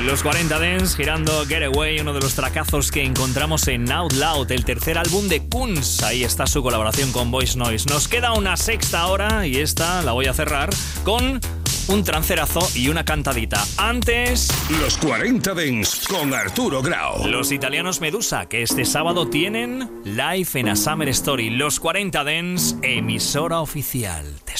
Los 40 Dance girando Getaway, uno de los tracazos que encontramos en Out Loud, el tercer álbum de Kunz. Ahí está su colaboración con Voice Noise. Nos queda una sexta hora y esta la voy a cerrar con un trancerazo y una cantadita. Antes, Los 40 Dance con Arturo Grau. los italianos Medusa, que este sábado tienen Live en A Summer Story. Los 40 Dance, emisora oficial.